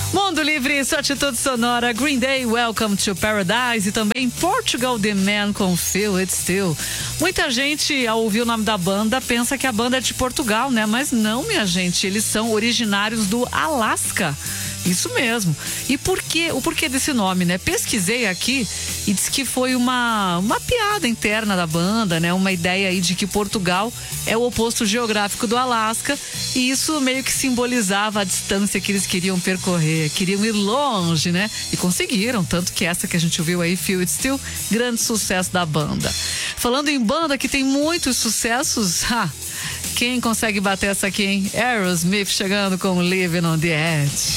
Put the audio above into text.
Mundo Livre, sua atitude sonora. Green Day, Welcome to Paradise. E também Portugal The Man com Feel It Still. Muita gente, ao ouvir o nome da banda, pensa que a banda é de Portugal, né? Mas não, minha gente, eles são originários do Alasca. Isso mesmo. E o porquê desse nome, né? Pesquisei aqui e disse que foi uma piada interna da banda, né? Uma ideia aí de que Portugal é o oposto geográfico do Alasca e isso meio que simbolizava a distância que eles queriam percorrer, queriam ir longe, né? E conseguiram, tanto que essa que a gente ouviu aí, Feel It Still, grande sucesso da banda. Falando em banda que tem muitos sucessos, quem consegue bater essa aqui, hein? Aerosmith chegando com Living on the Edge.